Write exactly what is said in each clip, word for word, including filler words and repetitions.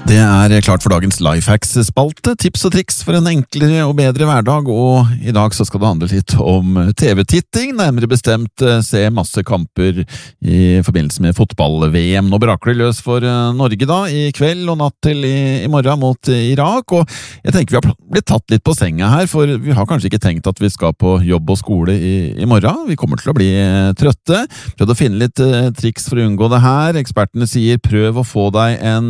Det er klart for dagens Lifehacks-spalte, tips og triks for en enklere og bedre hverdag, og i dag så skal det handle litt om T V-titting, nærmere bestemt se masse kamper i forbindelse med fotball-V M. Nå braker det løs for Norge da, i kveld og natt til i, i morgen mot Irak, og jeg tenker vi har blitt tatt litt på senga her, for vi har kanskje ikke tenkt at vi skal på jobb og skole i, i morgen. Vi kommer til å bli trøtte. Prøvd å finne litt triks for å unngå det her. Ekspertene sier prøv å få deg en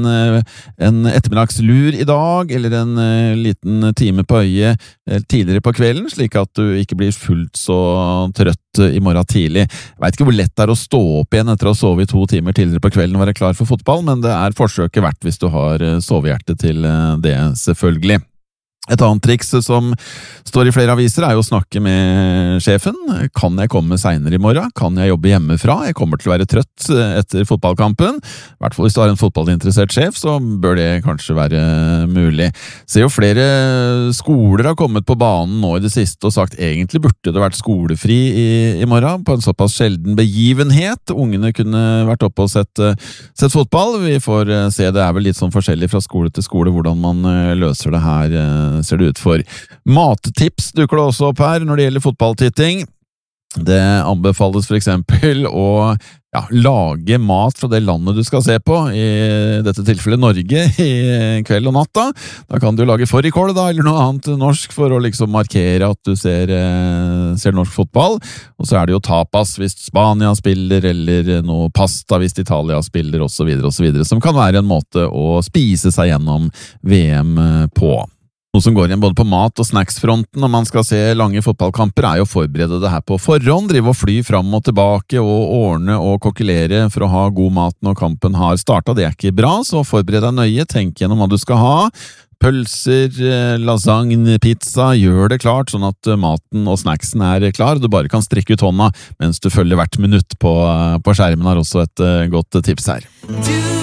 en ettermiddagslur i dag, eller en uh, liten time på øyet uh, tidligere på kvelden, slik at du ikke blir fullt så trøtt uh, i morgen tidlig. Jeg vet ikke hvor lett det er å stå opp igjen etter å ha sovet i to timer tidligere på kvelden og være klar for fotball, men det er forsøket verdt hvis du har uh, sovehjerte til uh, det, selvfølgelig. Et annet triks som står i flere aviser er jo å snakke med sjefen. Kan jeg komme senere i morgen? Kan jeg jobbe hjemmefra? Jeg kommer til å være trøtt etter fotballkampen. I hvert fall hvis du har en fotballinteressert sjef, så bør det kanskje være mulig. Ser jo flere skoler har kommet på banen nå i det siste og sagt egentlig burde det vært skolefri i, i morgen, på en såpass sjelden begivenhet. Ungene kunne vært oppe og sett, sett fotball. Vi får se, det er vel litt sånn forskjellig fra skole til skole hvordan man løser det her, ser det ut for. Mattips dukker det også opp her når det gjelder fotballtitting. Det anbefales for eksempel å ja, lage mat fra det landet du skal se på, i dette tilfellet Norge, i kveld og natt da. Da kan du lage fårikål da, eller noe annet norsk for å liksom markere at du ser, ser norsk fotball. Og så er det jo tapas hvis Spania spiller, eller noe pasta hvis Italia spiller, og så videre og så videre, som kan være en måte å spise seg gjennom V M på. Noe som går igjen både på mat- og snacksfronten når man skal se lange fotballkamper, er jo å forberede det her på forhånd, drive og fly fram og tilbake og ordne og kokkelere for å ha god mat når kampen har startet. Det er ikke bra, så forbered deg nøye, tenk gjennom hva du skal ha. Pølser, lasagne, pizza, gjør det klart sånn at maten og snacksen er klar, du bare kan strekke ut hånda mens du følger hvert minutt på, på skjermen, er også et godt tips her.